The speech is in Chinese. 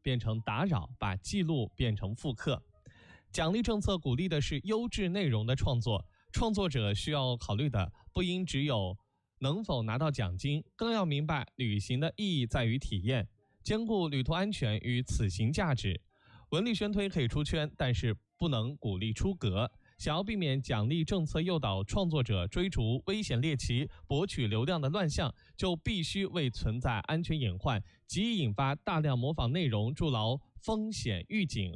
变成打扰，把记录变成复刻。奖励政策鼓励的是优质内容的创作，创作者需要考虑的不应只有能否拿到奖金，更要明白旅行的意义在于体验，兼顾旅途安全与此行价值。文旅宣推可以出圈，但是不能鼓励出格。想要避免奖励政策诱导创作者追逐危险猎奇、博取流量的乱象，就必须为存在安全隐患及引发大量模仿内容筑牢风险预警